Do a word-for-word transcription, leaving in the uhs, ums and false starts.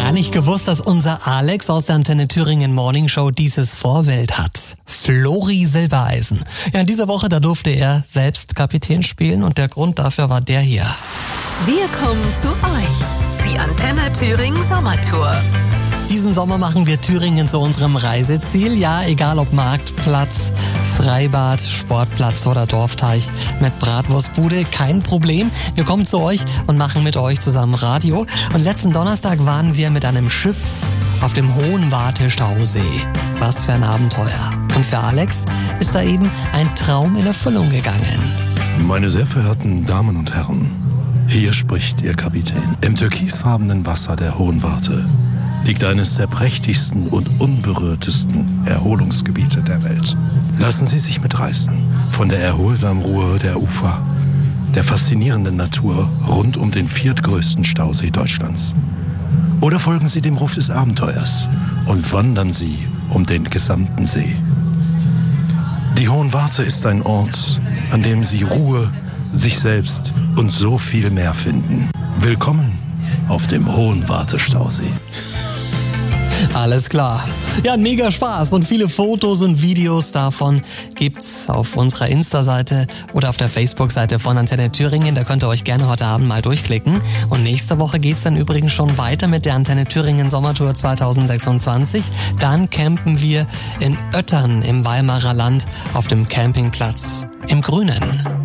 Gar nicht gewusst, dass unser Alex aus der Antenne Thüringen Morning Show dieses Vorbild hat. Flori Silbereisen. Ja, in dieser Woche, da durfte er selbst Kapitän spielen und der Grund dafür war der hier. Wir kommen zu euch. Die Antenne Thüringen Sommertour. Diesen Sommer machen wir Thüringen zu unserem Reiseziel. Ja, egal ob Marktplatz, Freibad, Sportplatz oder Dorfteich mit Bratwurstbude, kein Problem. Wir kommen zu euch und machen mit euch zusammen Radio. Und letzten Donnerstag waren wir mit einem Schiff auf dem Hohenwarte-Stausee. Was für ein Abenteuer. Und für Alex ist da eben ein Traum in Erfüllung gegangen. Meine sehr verehrten Damen und Herren, hier spricht Ihr Kapitän. Im türkisfarbenen Wasser der Hohenwarte liegt eines der prächtigsten und unberührtesten Erholungsgebiete der Welt. Lassen Sie sich mitreißen von der erholsamen Ruhe der Ufer, der faszinierenden Natur rund um den viertgrößten Stausee Deutschlands. Oder folgen Sie dem Ruf des Abenteuers und wandern Sie um den gesamten See. Die Hohenwarte ist ein Ort, an dem Sie Ruhe, sich selbst und so viel mehr finden. Willkommen auf dem Hohenwarte-Stausee. Alles klar. Ja, mega Spaß und viele Fotos und Videos davon gibt's auf unserer Insta-Seite oder auf der Facebook-Seite von Antenne Thüringen. Da könnt ihr euch gerne heute Abend mal durchklicken. Und nächste Woche geht's dann übrigens schon weiter mit der Antenne Thüringen Sommertour zwanzig sechsundzwanzig. Dann campen wir in Öttern im Weimarer Land auf dem Campingplatz im Grünen.